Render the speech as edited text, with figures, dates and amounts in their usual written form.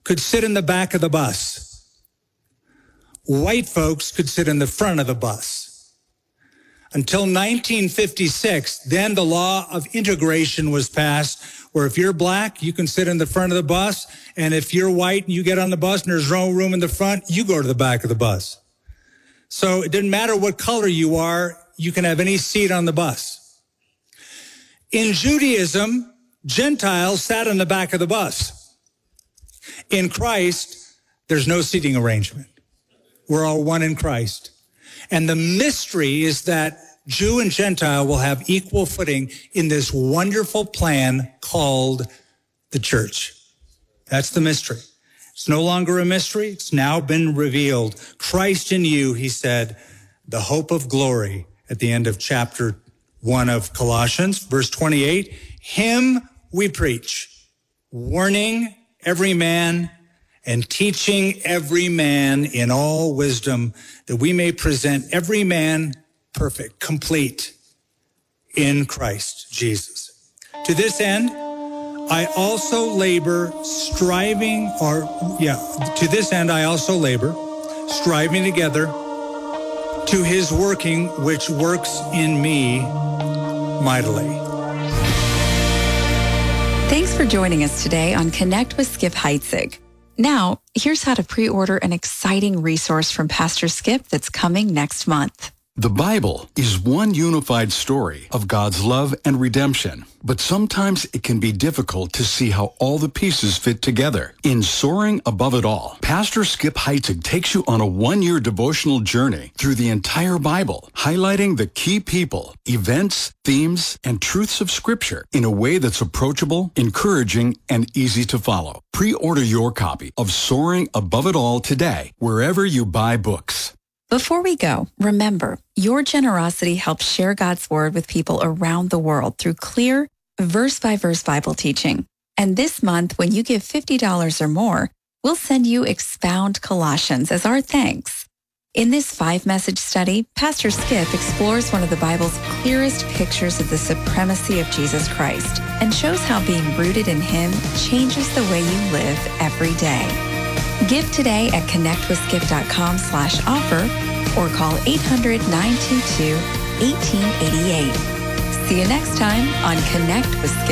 could sit in the back of the bus. White folks could sit in the front of the bus. Until 1956, then the law of integration was passed, where if you're black, you can sit in the front of the bus, and if you're white and you get on the bus and there's no room in the front, you go to the back of the bus. So it didn't matter what color you are, you can have any seat on the bus. In Judaism, Gentiles sat in the back of the bus. In Christ, there's no seating arrangement. We're all one in Christ. And the mystery is that Jew and Gentile will have equal footing in this wonderful plan called the church. That's the mystery. It's no longer a mystery. It's now been revealed. Christ in you, he said, the hope of glory at the end of chapter 1 of Colossians, verse 28. Him we preach, warning every man and teaching every man in all wisdom, that we may present every man perfect, complete in Christ Jesus. To this end, I also labor, striving together to his working, which works in me mightily. Thanks for joining us today on Connect with Skip Heitzig. Now, here's how to pre-order an exciting resource from Pastor Skip that's coming next month. The Bible is one unified story of God's love and redemption, but sometimes it can be difficult to see how all the pieces fit together. In Soaring Above It All, Pastor Skip Heitzig takes you on a one-year devotional journey through the entire Bible, highlighting the key people, events, themes, and truths of Scripture in a way that's approachable, encouraging, and easy to follow. Pre-order your copy of Soaring Above It All today, wherever you buy books. Before we go, remember, your generosity helps share God's Word with people around the world through clear, verse-by-verse Bible teaching. And this month, when you give $50 or more, we'll send you Expound Colossians as our thanks. In this 5-message study, Pastor Skip explores one of the Bible's clearest pictures of the supremacy of Jesus Christ and shows how being rooted in Him changes the way you live every day. Give today at connectwithskip.com/offer or call 800-922-1888. See you next time on Connect with Skip.